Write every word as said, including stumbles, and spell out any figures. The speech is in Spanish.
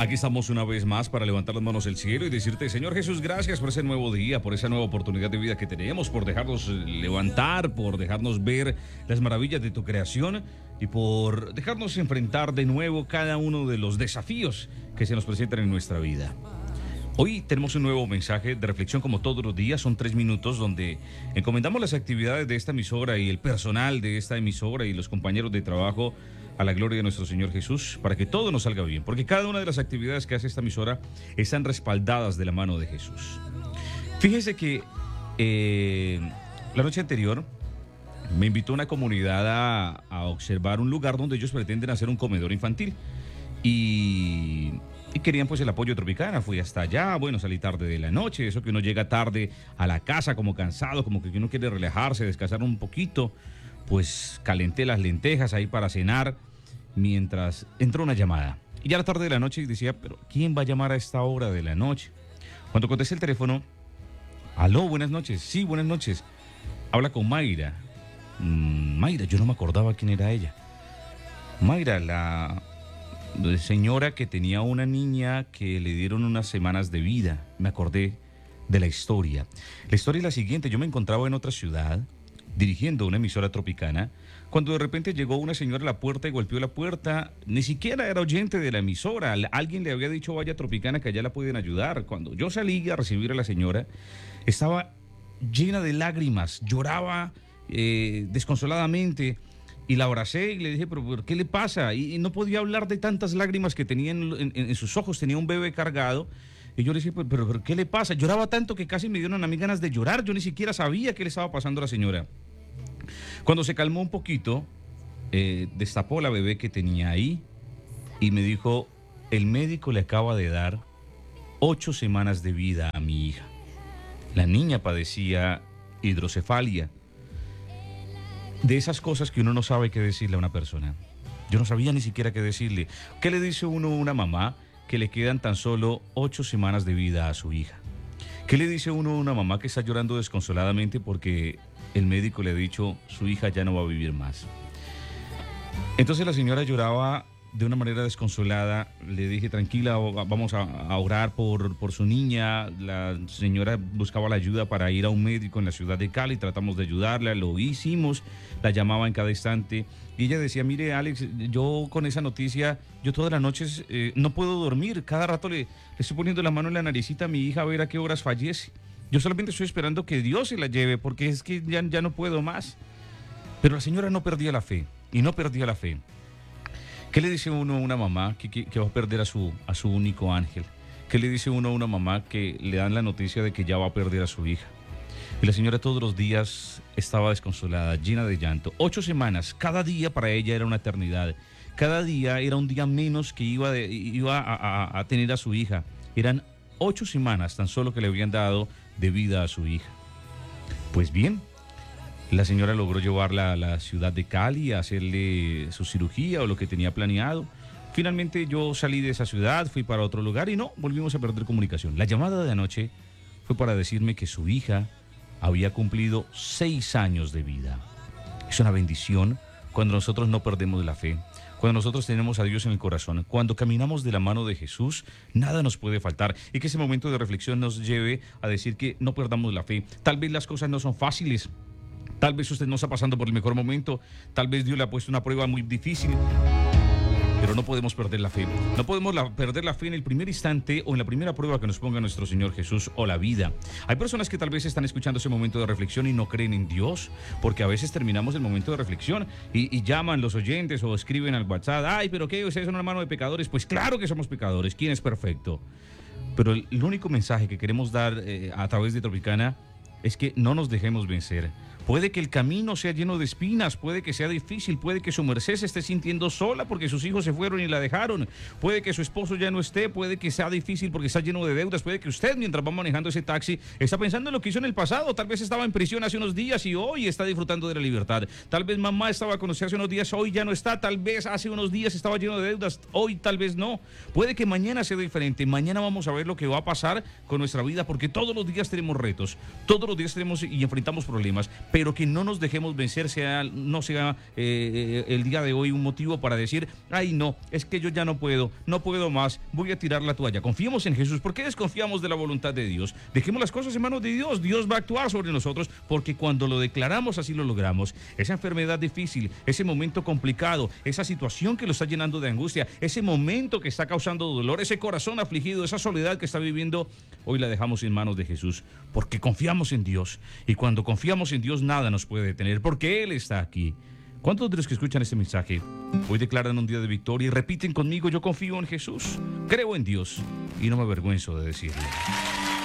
Aquí estamos una vez más para levantar las manos al cielo y decirte, Señor Jesús, gracias por ese nuevo día, por esa nueva oportunidad de vida que tenemos, por dejarnos levantar, por dejarnos ver las maravillas de tu creación y por dejarnos enfrentar de nuevo cada uno de los desafíos que se nos presentan en nuestra vida. Hoy tenemos un nuevo mensaje de reflexión como todos los días, son tres minutos donde encomendamos las actividades de esta emisora y el personal de esta emisora y los compañeros de trabajo a la gloria de nuestro Señor Jesús, para que todo nos salga bien, porque cada una de las actividades que hace esta emisora están respaldadas de la mano de Jesús. Fíjese que eh, la noche anterior me invitó una comunidad a, a observar un lugar donde ellos pretenden hacer un comedor infantil y, y querían pues el apoyo de Tropicana. Fui hasta allá, bueno, salí tarde de la noche, eso que uno llega tarde a la casa como cansado, como que uno quiere relajarse, descansar un poquito. Pues calenté las lentejas ahí para cenar mientras entró una llamada. Y ya a la tarde de la noche decía, pero ¿quién va a llamar a esta hora de la noche? Cuando contesté el teléfono, aló, buenas noches. Sí, buenas noches. Habla con Mayra. Mm, Mayra, yo no me acordaba quién era ella. Mayra, la señora que tenía una niña que le dieron unas semanas de vida. Me acordé de la historia. La historia es la siguiente, yo me encontraba en otra ciudad dirigiendo una emisora tropicana, cuando de repente llegó una señora a la puerta y golpeó la puerta. Ni siquiera era oyente de la emisora, alguien le había dicho vaya a Tropicana que allá la pueden ayudar. Cuando yo salí a recibir a la señora, estaba llena de lágrimas, lloraba eh, desconsoladamente, y la abracé y le dije, pero ¿qué le pasa? Y, y no podía hablar de tantas lágrimas que tenía en, en, en sus ojos, tenía un bebé cargado. Y yo le decía, pero, pero, pero ¿qué le pasa? Lloraba tanto que casi me dieron a mí ganas de llorar. Yo ni siquiera sabía qué le estaba pasando a la señora. Cuando se calmó un poquito, eh, destapó la bebé que tenía ahí y me dijo, el médico le acaba de dar ocho semanas de vida a mi hija. La niña padecía hidrocefalia. De esas cosas que uno no sabe qué decirle a una persona. Yo no sabía ni siquiera qué decirle. ¿Qué le dice uno a una mamá que le quedan tan solo ocho semanas de vida a su hija? ¿Qué le dice uno a una mamá que está llorando desconsoladamente porque el médico le ha dicho su hija ya no va a vivir más? Entonces la señora lloraba de una manera desconsolada. Le dije, tranquila, vamos a, a orar por, por su niña. La señora buscaba la ayuda para ir a un médico en la ciudad de Cali, tratamos de ayudarla, lo hicimos, la llamaba en cada instante. Y ella decía, mire Alex, yo con esa noticia, yo todas las noches eh, no puedo dormir, cada rato le, le estoy poniendo la mano en la naricita a mi hija a ver a qué horas fallece. Yo solamente estoy esperando que Dios se la lleve, porque es que ya, ya no puedo más. Pero la señora no perdía la fe, y no perdía la fe. ¿Qué le dice uno a una mamá que, que, que va a perder a su, a su único ángel? ¿Qué le dice uno a una mamá que le dan la noticia de que ya va a perder a su hija? Y la señora todos los días estaba desconsolada, llena de llanto. Ocho semanas, cada día para ella era una eternidad. Cada día era un día menos que iba, de, iba a, a, a tener a su hija. Eran ocho semanas tan solo que le habían dado de vida a su hija. Pues bien, la señora logró llevarla a la ciudad de Cali a hacerle su cirugía o lo que tenía planeado. Finalmente yo salí de esa ciudad, fui para otro lugar y no, volvimos a perder comunicación. La llamada de anoche fue para decirme que su hija había cumplido seis años de vida. Es una bendición cuando nosotros no perdemos la fe, cuando nosotros tenemos a Dios en el corazón, cuando caminamos de la mano de Jesús, nada nos puede faltar. Y que ese momento de reflexión nos lleve a decir que no perdamos la fe. Tal vez las cosas no son fáciles, tal vez usted no está pasando por el mejor momento, tal vez Dios le ha puesto una prueba muy difícil, pero no podemos perder la fe. No podemos la, perder la fe en el primer instante o en la primera prueba que nos ponga nuestro Señor Jesús o la vida. Hay personas que tal vez están escuchando ese momento de reflexión y no creen en Dios, porque a veces terminamos el momento de reflexión y, y llaman los oyentes o escriben al WhatsApp, ay, pero ¿qué? ¿Ustedes son una mano de pecadores? Pues claro que somos pecadores. ¿Quién es perfecto? Pero el, el único mensaje que queremos dar eh, a través de Tropicana es que no nos dejemos vencer. Puede que el camino sea lleno de espinas, puede que sea difícil, puede que su merced se esté sintiendo sola porque sus hijos se fueron y la dejaron, puede que su esposo ya no esté, puede que sea difícil porque está lleno de deudas, puede que usted mientras va manejando ese taxi está pensando en lo que hizo en el pasado, tal vez estaba en prisión hace unos días y hoy está disfrutando de la libertad, tal vez mamá estaba con usted hace unos días, hoy ya no está, tal vez hace unos días estaba lleno de deudas, hoy tal vez no, puede que mañana sea diferente, mañana vamos a ver lo que va a pasar con nuestra vida porque todos los días tenemos retos, todos los días tenemos y enfrentamos problemas, pero que no nos dejemos vencer, sea, no sea eh, el día de hoy un motivo para decir, ay no, es que yo ya no puedo, no puedo más, voy a tirar la toalla. Confiemos en Jesús. ¿Por qué desconfiamos de la voluntad de Dios? Dejemos las cosas en manos de Dios. Dios va a actuar sobre nosotros, porque cuando lo declaramos así lo logramos. Esa enfermedad difícil, ese momento complicado, esa situación que lo está llenando de angustia, ese momento que está causando dolor, ese corazón afligido, esa soledad que está viviendo, hoy la dejamos en manos de Jesús, porque confiamos en Dios. Y cuando confiamos en Dios, nada nos puede detener, porque Él está aquí. ¿Cuántos de los que escuchan este mensaje hoy declaran un día de victoria y repiten conmigo: yo confío en Jesús, creo en Dios y no me avergüenzo de decirlo?